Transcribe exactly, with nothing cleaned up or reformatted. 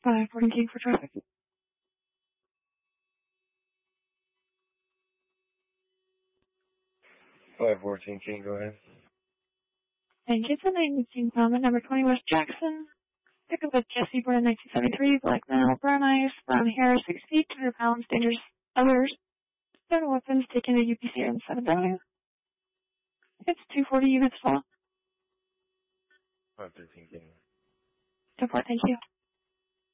five fourteen King for traffic. five fourteen King, go ahead. Thank you. It's a nineteen pound number twenty West Jackson. Pick up with Jesse, born in nineteen seventy-three, black male, brown eyes, brown hair, six feet, two hundred pounds, dangerous others. Stone weapons taken to U P C on seventh Avenue. It's two forty units full. five thirteen King. So far, thank you.